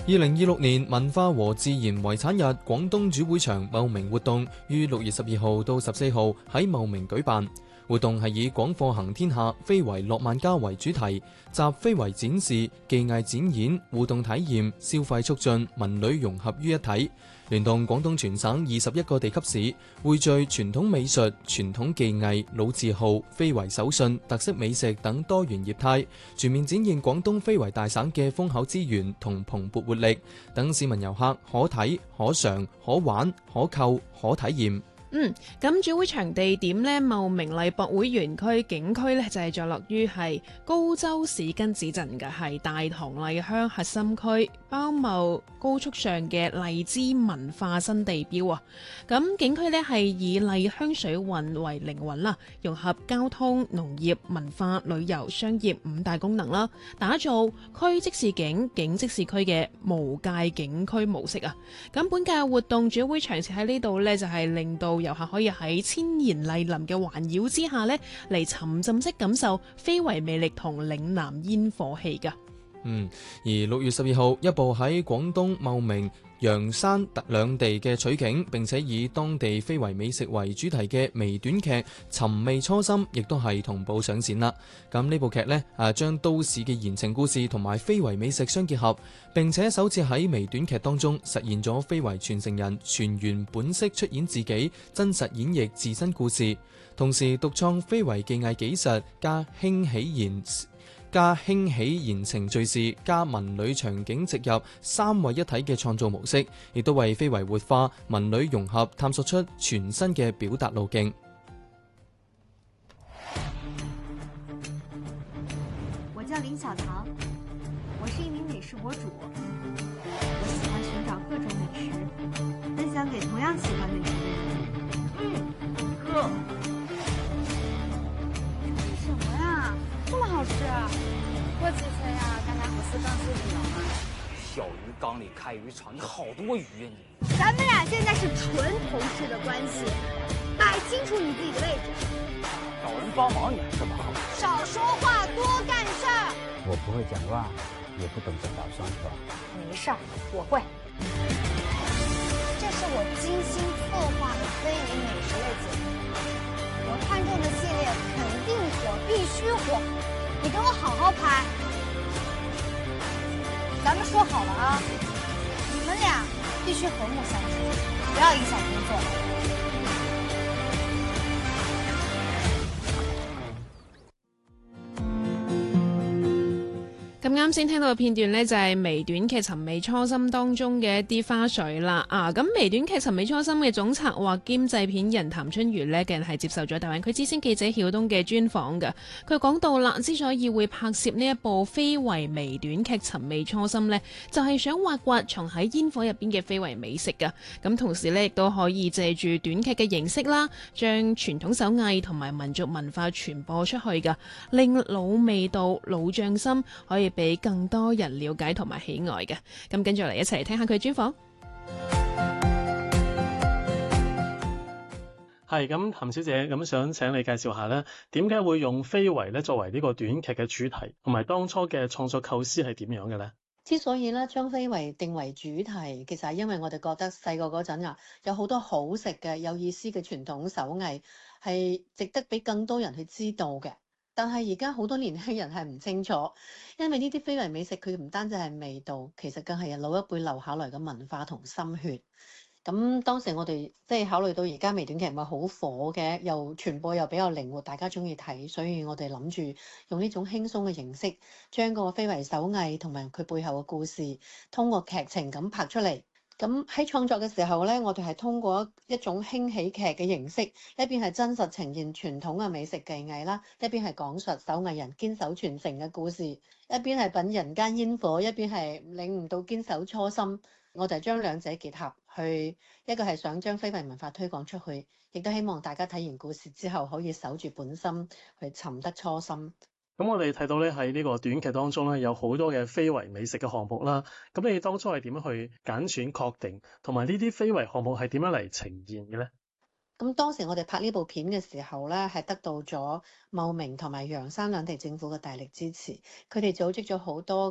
2026年文化和自然遺產日廣東主會場茂名活動於6月12號到14號喺茂名舉辦。活動係以廣貨行天下，非遺樂萬家為主題，集非遺展示、技藝展演、互動體驗、消費促進、文旅融合於一體，聯動廣東全省21個地級市，匯聚傳統美術、傳統技藝、老字號、非遺手信、特色美食等多元業態，全面展現廣東非遺大省嘅豐厚資源同蓬勃活力，等市民遊客可睇、可嘗、可玩、可購、可體驗。 咁主會場地點呢，茂名藝博會園區景區呢，就係坐落於係高州市根子鎮嘅，係大棠荔鄉核心區，包茂高速上嘅荔枝文化新地標啊。咁景區呢，係以荔鄉水運為靈魂啦，融合交通、農業、文化、旅遊、商業5大功能啦，打造區即是景、景即是區嘅無界景區模式啊。咁本屆活動主會場設喺呢度呢，就係令到遊客可以喺千年麗林嘅環繞之下呢，嚟沉浸式感受非遺魅力同嶺南煙火氣㗎。 而6月12號，一部喺廣東茂名、陽山兩地嘅取景，並且以當地非遺美食為主題嘅微短劇《尋味初心》，亦都係同步上線啦。咁呢部劇呢，將都市嘅言情故事同埋非遺美食相結合，並且首次喺微短劇當中實現咗非遺傳承人全員本色出演自己，真實演繹自身故事，同時獨創非遺技藝紀實加興起言情敘事加文旅場景植入3位一體嘅創造模式，亦都為非遺活化、文旅融合探索出全新嘅表達路徑。 我叫林小棠，我是一名美食博主，我喜歡尋找各種美食，分享給同樣喜歡美食的人。哥，什麼呀？這麼好吃啊！過幾次呀，大家不是更自己了嗎？ 小魚缸裏開漁場，你好多魚啊你！ 咱們倆現在是純同事的關係，擺清楚你自己的位置。 找人幫忙你還這麼好？ 少說話，多幹事。 我不會講話，也不懂得搞算法。 沒事兒，我會。這是我精心策劃的非遺美食類節目，我看中的系列肯定火，必須火。你給我好好拍。咱們說好了啊，你們倆必須和睦相處，不要影響工作。 咁啱先聽到嘅片段呢，就係微短劇《尋味初心》當中嘅一啲花絮啦。咁微短劇《尋味初心》嘅總策劃兼製片人譚春如呢，近日係接受咗大灣區之聲記者曉東嘅專訪嘅。佢講到啦，之所以會拍攝呢一部非遺微短劇《尋味初心》呢，就係想挖掘藏喺煙火入邊嘅非遺美食㗎。咁同時呢，亦都可以借住短劇嘅形式啦，將傳統手藝同埋民族文化傳播出去㗎，令老味道、老匠心可以俾更多人了解同埋喜愛嘅。咁跟住嚟一齊嚟聽下佢專訪。 係咁，譚小姐，咁想請你介紹下咧，點解會用非遺咧作為呢個短劇嘅主題，同埋當初嘅創作構思係點樣嘅咧？ 之所以咧將非遺定為主題，其實係因為我哋覺得細個嗰陣啊，有好多好食嘅、有意思嘅傳統手藝係值得俾更多人去知道嘅。但係而家好多年輕人係唔清楚，因為呢啲非遺美食佢唔單止係味道，其實更係老一輩留下來嘅文化同心血。咁當時我哋即係考慮到而家微短劇咪好火嘅，又傳播又比較靈活，大家中意睇，所以我哋諗住用呢種輕鬆嘅形式，將個非遺手藝同埋佢背後嘅故事，通過劇情咁拍出嚟。咁喺創作嘅時候呢，我哋係通過一種輕喜劇嘅形式，一邊係真實呈現傳統嘅美食技藝啦，一邊係講述手藝人堅守傳承嘅故事，一邊係品人間煙火，一邊係領悟到堅守初心。我哋將兩者結合去，一個係想將非遺文化推廣出去，亦都希望大家睇完故事之後可以守住本心，去尋得初心。 咁我哋睇到咧喺呢個短劇當中咧有好多嘅非遺美食嘅項目啦，咁你當初係點樣去揀選確定，同埋呢啲非遺項目係點樣嚟呈現嘅咧？ 咁當時我哋拍呢部片嘅時候咧，係得到咗茂名同埋陽山兩地政府嘅大力支持，佢哋組織咗好多